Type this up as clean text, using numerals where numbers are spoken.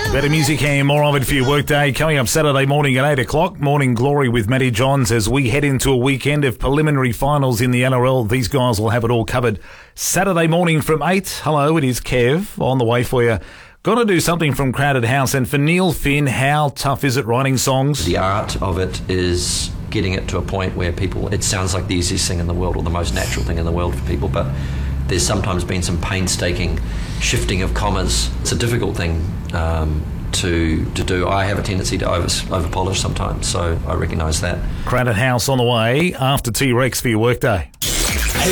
Better music and more of it for your workday. Coming up Saturday morning at 8 o'clock. Morning Glory with Matty Johns as we head into a weekend of preliminary finals in the NRL. These guys will have it all covered Saturday morning from 8. Hello, it is Kev on the way for you. Got to do something from Crowded House. And for Neil Finn, how tough is it writing songs? The art of it is getting it to a point where it sounds like the easiest thing in the world or the most natural thing in the world for people, but there's sometimes been some painstaking shifting of commas. It's a difficult thing to do. I have a tendency to over polish sometimes, so I recognise that. Crowded House on the way after T-Rex for your workday.